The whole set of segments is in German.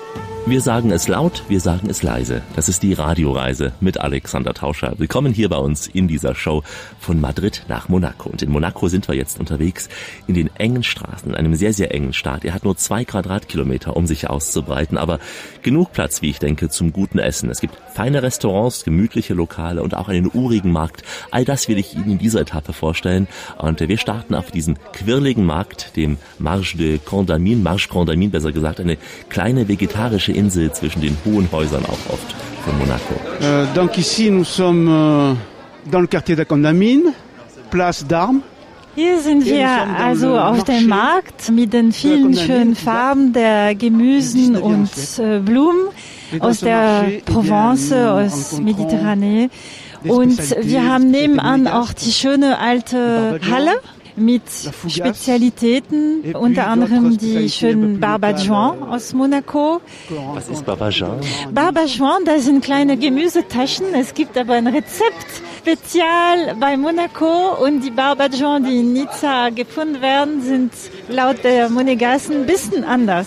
Wir sagen es laut, wir sagen es leise. Das ist die Radioreise mit Alexander Tauscher. Willkommen hier bei uns in dieser Show von Madrid nach Monaco. Und in Monaco sind wir jetzt unterwegs in den engen Straßen, in einem sehr, sehr engen Staat. Er hat nur 2 Quadratkilometer, um sich auszubreiten, aber genug Platz, wie ich denke, zum guten Essen. Es gibt feine Restaurants, gemütliche Lokale und auch einen urigen Markt. All das will ich Ihnen in dieser Etappe vorstellen. Und wir starten auf diesem quirligen Markt, dem Marge Condamine, besser gesagt, eine kleine vegetarische Insel zwischen den hohen Häusern auch oft von Monaco. Donc ici nous sommes dans le quartier de Condamine, Place d'Armes. Hier sind wir also auf dem Markt mit den vielen schönen Farben der Gemüsen und Blumen aus der Provence, aus Mediterranee. Und wir haben nebenan auch die schöne alte Halle mit Spezialitäten, unter anderem die schönen Barbajans aus Monaco. Was ist Barbajans? Barbajans, das sind kleine Gemüsetaschen. Es gibt aber ein Rezept spezial bei Monaco und die Barbajans, die in Nizza gefunden werden, sind laut der Monégassen ein bisschen anders.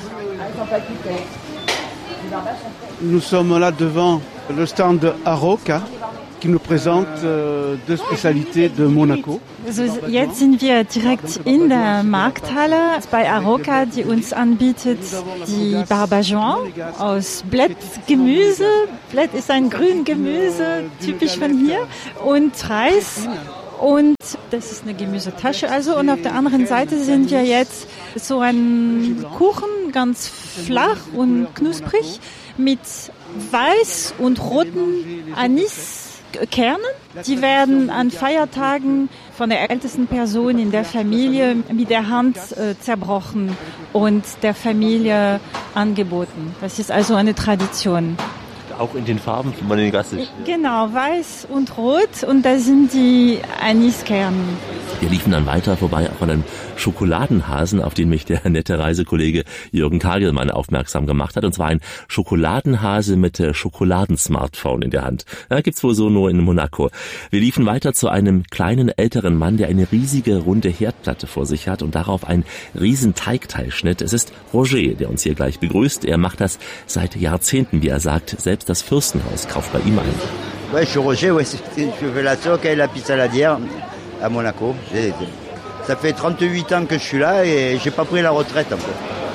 Nous sommes là devant le stand de Aroca, qui nous présente deux spécialités de Monaco. Also jetzt sind wir direkt in der Markthalle bei Aroca, die uns anbietet die Barbajans aus Blättgemüse. Blätt ist ein Grüngemüse, typisch von hier, und Reis. Und das ist eine Gemüsetasche also. Und auf der anderen Seite sind wir jetzt so ein Kuchen, ganz flach und knusprig, mit weiß und roten Aniskernen. Die werden an Feiertagen von der ältesten Person in der Familie mit der Hand zerbrochen und der Familie angeboten. Das ist also eine Tradition. Auch in den Farben von Monégassen. Genau, weiß und rot, und da sind die Aniskerne. Wir liefen dann weiter vorbei auch an einem Schokoladenhasen, auf den mich der nette Reisekollege Jürgen Kagelmann aufmerksam gemacht hat. Und zwar ein Schokoladenhase mit Schokoladensmartphone in der Hand. Ja, gibt's wohl so nur in Monaco. Wir liefen weiter zu einem kleinen älteren Mann, der eine riesige runde Herdplatte vor sich hat und darauf einen riesen Teigteil schnitt. Es ist Roger, der uns hier gleich begrüßt. Er macht das seit Jahrzehnten, wie er sagt. Selbst das Fürstenhaus kauft bei ihm ein. Ouais, je suis Roger, ouais, je fais la soca et la piste saladière à Monaco. Ça fait 38 ans que je suis là et j'ai pas pris la retraite encore.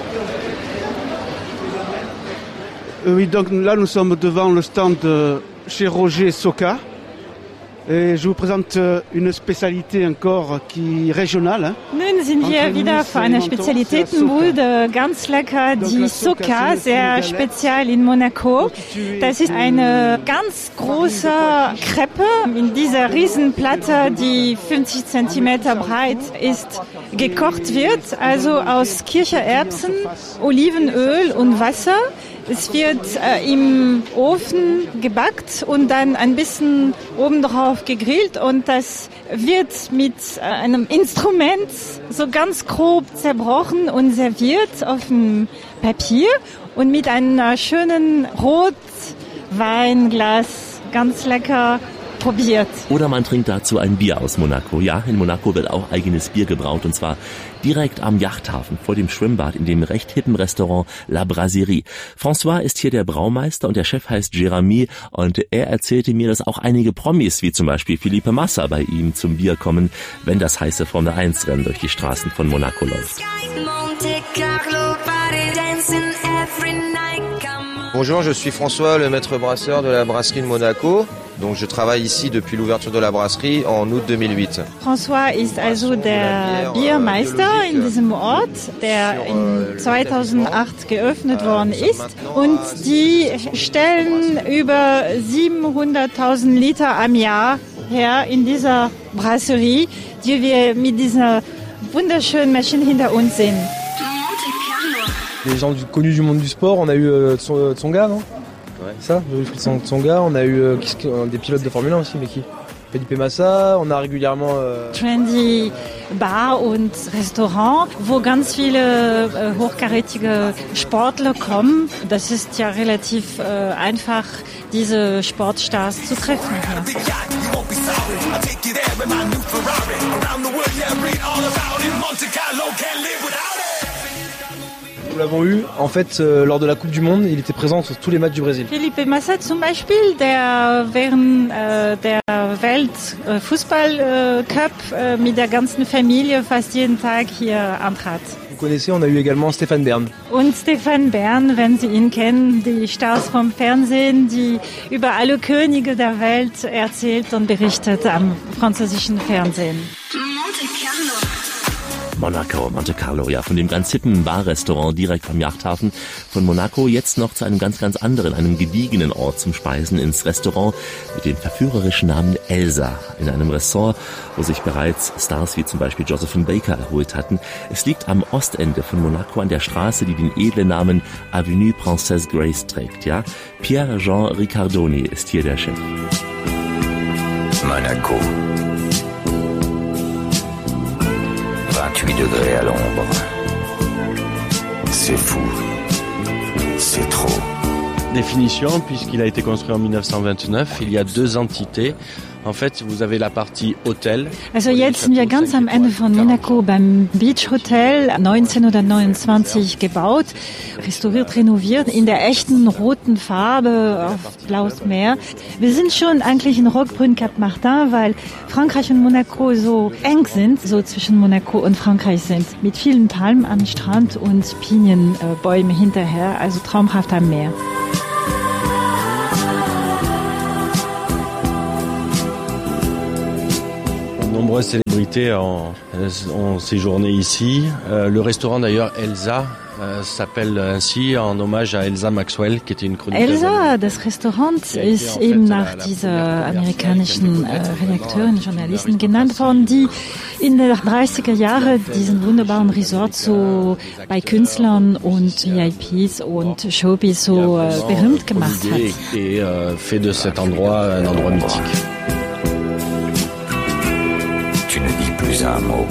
Oui, donc là nous sommes devant le stand de chez Roger Soca. Et je vous présente une spécialité encore qui régionale. Nun sind wir wieder vor einer Spezialitätenbude, ganz lecker, die Soca, sehr speziell in Monaco. Das ist eine ganz große Crepe in dieser Riesenplatte, die 50 Zentimeter breit ist, gekocht wird, also aus Kichererbsen, Olivenöl und Wasser. Es wird im Ofen gebackt und dann ein bisschen obendrauf gegrillt, und das wird mit einem Instrument so ganz grob zerbrochen und serviert auf dem Papier und mit einem schönen Rotweinglas, ganz lecker probiert. Oder man trinkt dazu ein Bier aus Monaco. Ja, in Monaco wird auch eigenes Bier gebraut, und zwar direkt am Yachthafen vor dem Schwimmbad in dem recht hippen Restaurant La Brasserie. François ist hier der Braumeister und der Chef heißt Jérémy, und er erzählte mir, dass auch einige Promis wie zum Beispiel Felipe Massa bei ihm zum Bier kommen, wenn das heiße Formel 1 Rennen durch die Straßen von Monaco läuft. Bonjour, je suis François, le maître brasseur de la brasserie de Monaco. Donc je travaille ici depuis l'ouverture de la brasserie en août 2008. François ist also der Biermeister in diesem Ort, der in 2008 geöffnet worden ist. Und die stellen über 700.000 Liter am Jahr her in dieser Brasserie, die wir mit dieser wunderschönen Maschine hinter uns sehen. Des gens connus du monde du sport, on a eu Tsonga, non? Ouais. Ça, Tsonga, on a eu des pilotes de Formule 1 aussi, mais qui? Felipe Massa, on a régulièrement... Trendy Bar und Restaurant, wo ganz viele hochkarätige Sportler kommen. Das ist ja relativ einfach, diese Sportstars zu treffen hier. Nous l'avons eu, en fait, lors de la Coupe du Monde, il était présent sur tous les matchs du Brésil. Felipe Massa zum Beispiel, der während der Weltfußball-Cup mit der ganzen Familie fast jeden Tag hier antrat. Vous connaissez, on a eu également Stéphane Bern. Und Stéphane Bern, wenn Sie ihn kennen, die Stars vom Fernsehen, die über alle Könige der Welt erzählt und berichtet am französischen Fernsehen. Monte Carlo, ja, von dem ganz hippen Barrestaurant direkt vom Yachthafen von Monaco jetzt noch zu einem ganz, ganz anderen, einem gediegenen Ort zum Speisen, ins Restaurant mit dem verführerischen Namen Elsa, in einem Ressort, wo sich bereits Stars wie zum Beispiel Josephine Baker erholt hatten. Es liegt am Ostende von Monaco an der Straße, die den edlen Namen Avenue Princesse Grace trägt, ja. Pierre-Jean Ricardoni ist hier der Chef. Monaco. 28 degrés à l'ombre. C'est fou. C'est trop. Définition, puisqu'il a été construit en 1929, il y a 2 entités. En fait, vous avez la partie Hotel. Also jetzt sind wir ganz am Ende von Monaco beim Beach Hotel, 1929 gebaut, restauriert, renoviert, in der echten roten Farbe auf blaues Meer. Wir sind schon eigentlich in Roquebrune Cap Martin, weil Frankreich und Monaco so eng sind, so zwischen Monaco und Frankreich sind, mit vielen Palmen am Strand und Pinienbäume hinterher, also traumhaft am Meer. Nombreuses célébrités ont séjourné ici. Le restaurant d'ailleurs Elsa s'appelle ainsi en hommage à Elsa Maxwell, qui était une chroniqueuse. Elsa, das Restaurant, ist eben nach dieser amerikanischen Redakteurin, Journalistin genannt worden, die in den 30er Jahren diesen wunderbaren Resort so bei Künstlern und VIPs und Showbiz so berühmt gemacht hat. Et fait de cet endroit un endroit mythique. Tu ne dis plus un mot.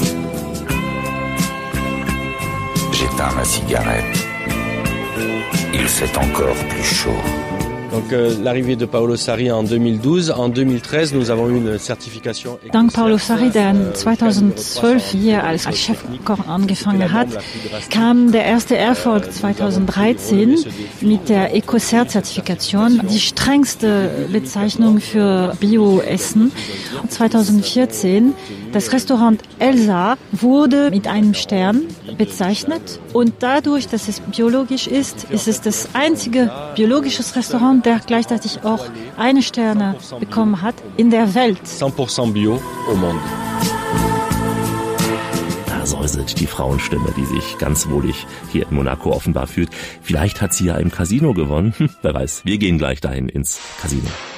J'éteins ma cigarette. Il fait encore plus chaud. Donc l'arrivée de Paolo Sarri en 2012. En 2013, nous avons eu une Certification. Dank Paolo Sarri, der 2012 hier als Chefkoch angefangen hat, kam der erste Erfolg 2013 mit der Ecocert-Zertifikation, die strengste Bezeichnung für Bioessen. 2014, das Restaurant Elsa wurde mit einem Stern bezeichnet und dadurch, dass es biologisch ist, ist es das einzige biologische Restaurant, der gleichzeitig auch eine Sterne bekommen hat in der Welt. 100% bio au monde. Da säuselt die Frauenstimme, die sich ganz wohlig hier in Monaco offenbar fühlt. Vielleicht hat sie ja im Casino gewonnen. Wer weiß, wir gehen gleich dahin ins Casino.